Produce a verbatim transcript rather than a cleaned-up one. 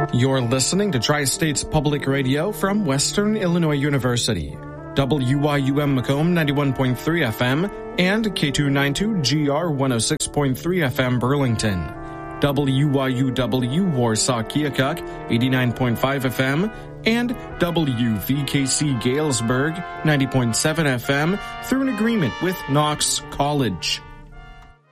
You're listening to Tri-States Public Radio from Western Illinois University. W Y U M Macomb ninety-one point three F M and K two ninety-two G R one oh six point three F M Burlington. W Y U W Warsaw Keokuk eighty-nine point five F M and W V K C Galesburg ninety point seven F M through an agreement with Knox College.